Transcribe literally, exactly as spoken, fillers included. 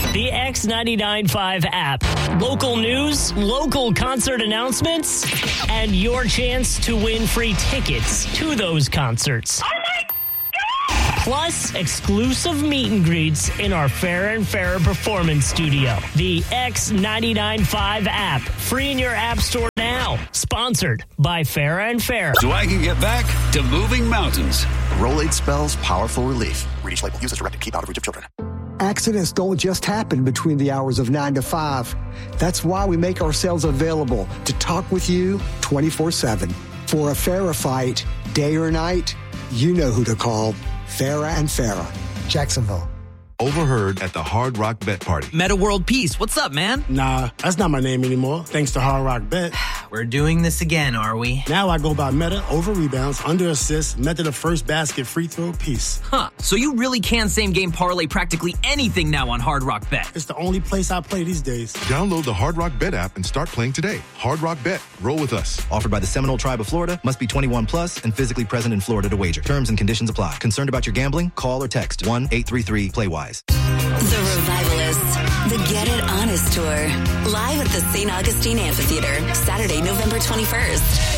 The X ninety-nine point five app. Local news, local concert announcements, and your chance to win free tickets to those concerts. Oh my God! Plus, exclusive meet and greets in our Fairer and Fairer Performance Studio. The X ninety-nine point five app. Free in your app store now. Sponsored by Fairer and Fairer. So I can get back to moving mountains. Rolade spells powerful relief. Read each label. Use as directed. Keep out of reach of children. Accidents don't just happen between the hours of nine to five. That's why we make ourselves available to talk with you twenty-four seven. For a fairer fight, day or night, you know who to call. Fairer and Fairer. Jacksonville. Overheard at the Hard Rock Bet Party. Meta World Peace, what's up, man? Nah, that's not my name anymore, thanks to Hard Rock Bet. We're doing this again, are we? Now I go by Meta over rebounds, under assists, Meta the first basket, free throw, piece. Huh, so you really can same-game parlay practically anything now on Hard Rock Bet. It's the only place I play these days. Download the Hard Rock Bet app and start playing today. Hard Rock Bet. Roll with us. Offered by the Seminole Tribe of Florida. Must be twenty-one plus and physically present in Florida to wager. Terms and conditions apply. Concerned about your gambling? Call or text one eight three three play wise. The Revivalists, the Get It Honest Tour, live at the Saint Augustine Amphitheater, Saturday, November twenty-first.